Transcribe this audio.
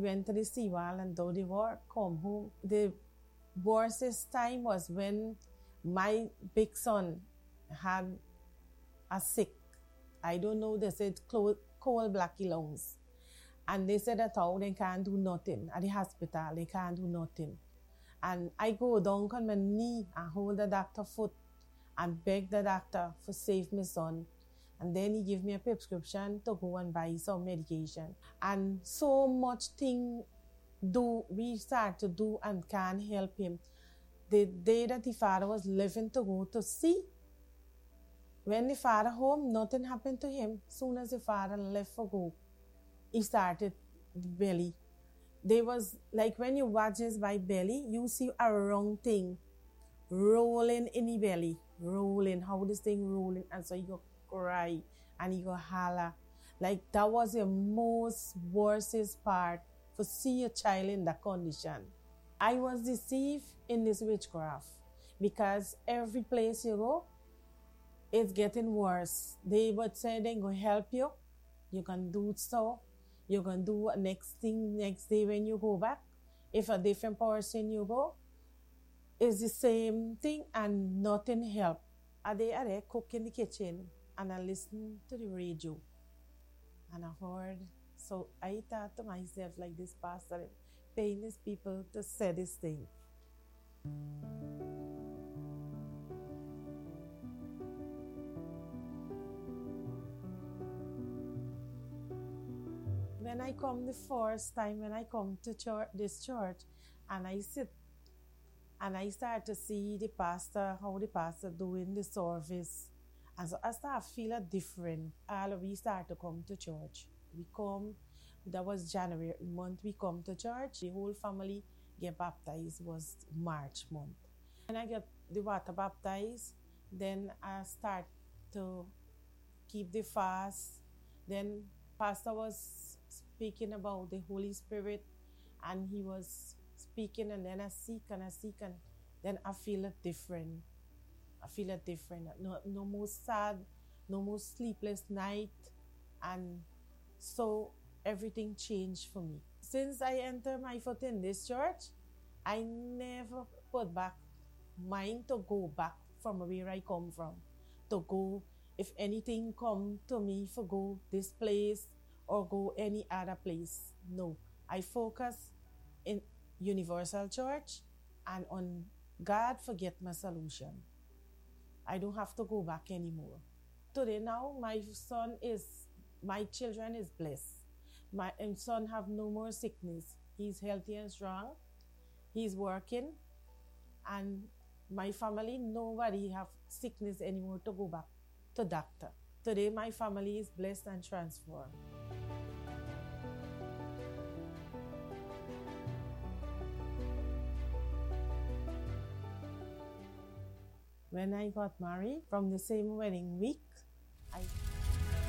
went to the seawall and though they were come home. The worstest time was when my big son had a sick. I don't know, they said cold blacky lungs. And they said that how they can't do nothing. At the hospital, they can't do nothing. And I go down on my knee and hold the doctor's foot and beg the doctor for save my son. And then he gave me a prescription to go and buy some medication. And so much thing we start to do and can't help him. The day that the father was leaving to go to sea, when the father home, nothing happened to him. Soon as the father left for go, he started the belly. There was, like when you watch this by belly, you see a wrong thing rolling in the belly, rolling, how this thing rolling, and so you go cry and you go holler. Like that was the most worstest part for see a child in that condition. I was deceived in this witchcraft because every place you go, it's getting worse. They would say they're going to help you. You can do so. You're going to do next day when you go back. If a different person you go, it's the same thing and nothing help. Are they cook in the kitchen and I listen to the radio and I heard. So I thought to myself, like this pastor, paying these people to say this thing. When I come the first time, when I come to this church, and I sit, and I start to see the pastor, how the pastor doing the service, and so I start to feel a different. We start to come to church. We come, that was January month, we come to church. The whole family get baptized, was March month. When I get the water baptized, then I start to keep the fast. Then pastor was speaking about the Holy Spirit, and he was speaking, and then I seek, and then I feel it different. No more sad, no more sleepless night, and so everything changed for me. Since I entered my foot in this church, I never put back mind to go back from where I come from. To go, if anything come to me, for go this place or go any other place. No, I focus in Universal Church and on God forget my solution. I don't have to go back anymore. Today now, my children is blessed. My son have no more sickness. He's healthy and strong. He's working. And my family, nobody have sickness anymore to go back to doctor. Today, my family is blessed and transformed. When I got married, from the same wedding week,